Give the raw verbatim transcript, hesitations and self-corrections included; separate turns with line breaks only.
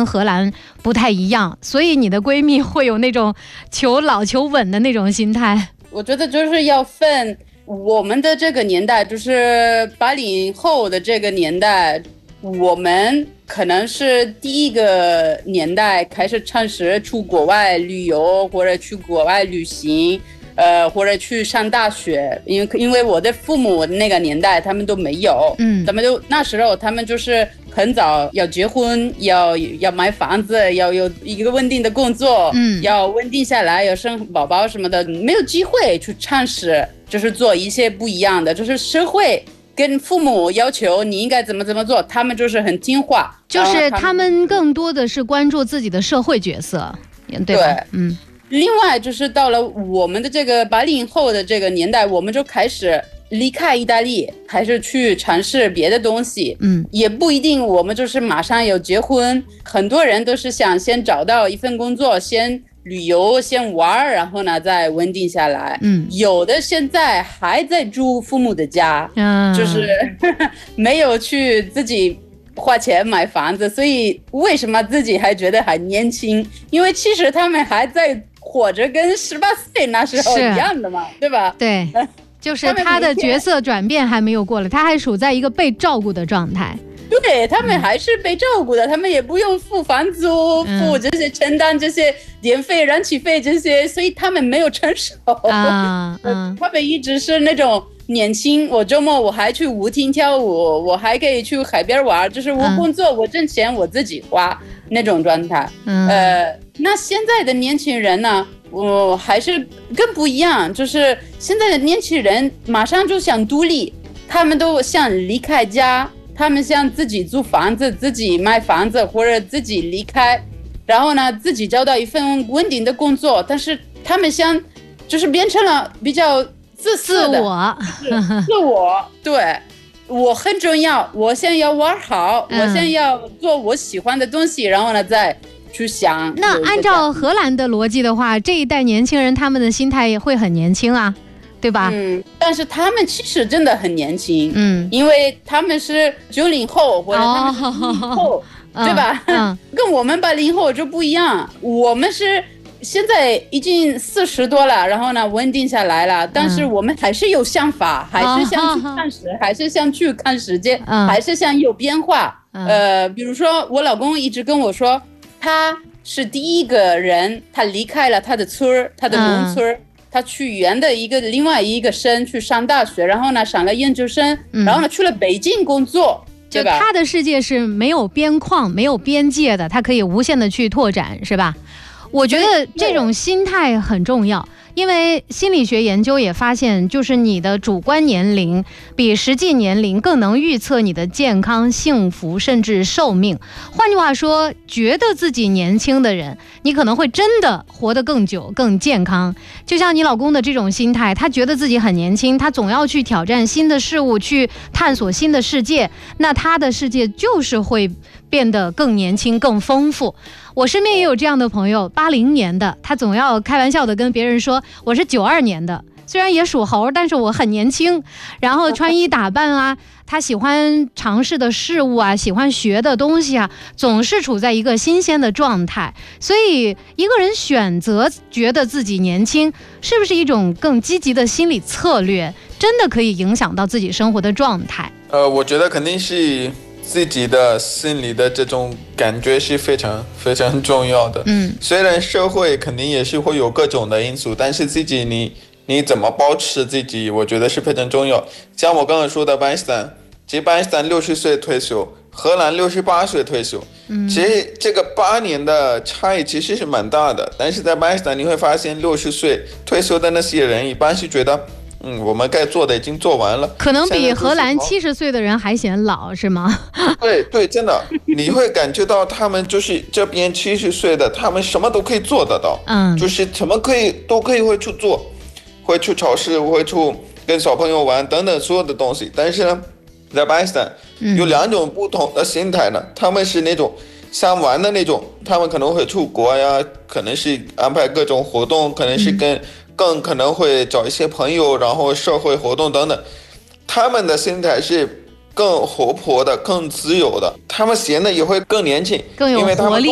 跟荷兰不太一样，所以你的闺蜜会有那种求老求稳的那种心态。
我觉得就是要分我们的这个年代，就是八零后的这个年代，我们可能是第一个年代开始尝试出国外旅游或者去国外旅行，呃，或者去上大学，因为因为我的父母那个年代他们都没有，嗯，他们就那时候他们就是很早要结婚，要要买房子，要有一个稳定的工作，嗯，要稳定下来，要生宝宝什么的，没有机会去尝试，就是做一些不一样的，就是社会跟父母要求你应该怎么怎么做，他们就是很听话，
就是他们更多的是关注自己的社会角色，对吧？对，嗯。
另外就是到了我们的这个八零后的这个年代，我们就开始离开意大利，开始去尝试别的东西。嗯，也不一定我们就是马上要结婚，很多人都是想先找到一份工作，先旅游，先玩，然后呢再稳定下来。嗯，有的现在还在住父母的家，嗯，就是呵呵没有去自己花钱买房子，所以为什么自己还觉得还年轻？因为其实他们还在活着，跟十八岁那时候一样的嘛，对吧？
对，就是他的角色转变还没有过来，他还处在一个被照顾的状态。
对，他们还是被照顾的，嗯，他们也不用付房租，付这些承担这些电费、燃气费这些，所以他们没有成熟。啊，嗯，他们一直是那种年轻，我周末我还去舞厅跳舞，我还可以去海边玩，就是我工作，嗯，我挣钱我自己花那种状态。嗯，呃，那现在的年轻人呢，我还是更不一样，就是现在的年轻人马上就想独立，他们都想离开家，他们想自己租房子，自己买房子，或者自己离开，然后呢自己找到一份稳定的工作，但是他们想就是变成了比较自私的
自我
自我对，我很重要，我先要玩好，嗯，我先要做我喜欢的东西，然后呢再去想。
那按照荷兰的逻辑的话，这一代年轻人他们的心态也会很年轻啊，对吧？
嗯，但是他们其实真的很年轻，嗯，因为他们是九零后或者他们是零零后，哦，对吧？嗯，跟我们八零后就不一样，我们是现在已经四十多了，然后呢稳定下来了，但是我们还是有想法，嗯，还是想去看世，哦，还是想去看世界，嗯，还是想有变化。嗯，呃，比如说我老公一直跟我说，他是第一个人，他离开了他的村他的农村，嗯，他去远的一个另外一个省去上大学，然后呢上了研究生，嗯，然后呢去了北京工作，
就他的世界是没有边框没有边界的，他可以无限的去拓展，是吧？我觉得这种心态很重要，因为心理学研究也发现，就是你的主观年龄比实际年龄更能预测你的健康、幸福甚至寿命。换句话说，觉得自己年轻的人，你可能会真的活得更久、更健康。就像你老公的这种心态，他觉得自己很年轻，他总要去挑战新的事物，去探索新的世界，那他的世界就是会变得更年轻、更丰富。我身边也有这样的朋友，八零年的，他总要开玩笑的跟别人说我是九二年的，虽然也属猴，但是我很年轻。然后穿衣打扮啊，他喜欢尝试的事物啊，喜欢学的东西啊，总是处在一个新鲜的状态。所以一个人选择觉得自己年轻，是不是一种更积极的心理策略，真的可以影响到自己生活的状态？
呃，我觉得肯定是自己的心理的这种感觉是非常非常重要的。嗯，虽然社会肯定也是会有各种的因素，但是自己你你怎么保持自己，我觉得是非常重要。像我刚刚说的巴基斯坦，其实巴基斯坦六十岁退休，荷兰六十八岁退休。嗯，其实这个八年的差异其实是蛮大的，但是在巴基斯坦你会发现六十岁退休的那些人一般是觉得嗯，我们该做的已经做完了，
可能比荷兰七十岁的人还显老，是吗？
对对，真的，你会感觉到他们就是这边七十岁的，他们什么都可以做得到，嗯，就是什么可以都可以会去做，会去超市，会去跟小朋友玩等等所有的东西。但是呢，在巴基斯坦有两种不同的心态呢，他们是那种想玩的那种，他们可能会出国呀，可能是安排各种活动，可能是跟、嗯。更可能会找一些朋友，然后社会活动等等，他们的心态是更活泼的、更自由的，他们显得也会更年轻，
更有活力。